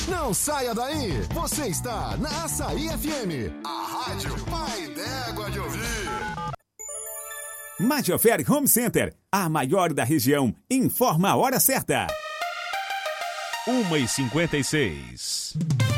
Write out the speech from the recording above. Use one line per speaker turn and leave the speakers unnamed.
Não saia daí. Você está na Açaí FM, a rádio pai d'égua de ouvir.
Majoferi Home Center, a maior da região, informa a hora certa.
1h56.